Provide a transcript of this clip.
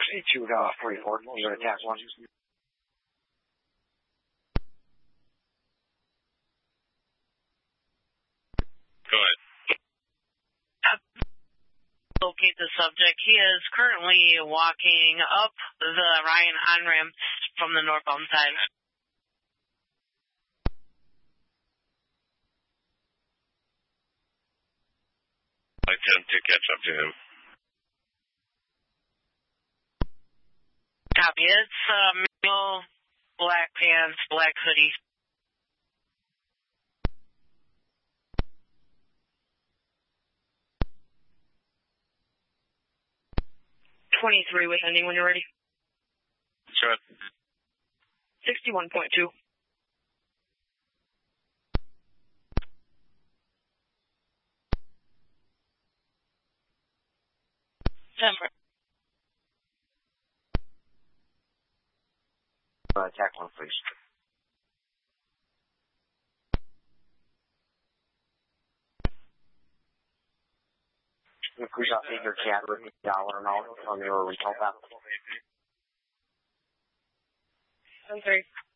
2 to 44. You're going to attack 1. Go ahead. Locate the subject. He is currently walking up the Ryan on-ramp from the northbound side. I attempt to catch up to him. Copy. It's male, black pants, black hoodie. .23 with ending when you're ready. Sure. 61.2. Attack 1, please. Cruise out Eager Cat with $1 an hour on your retail battle. I'm sorry.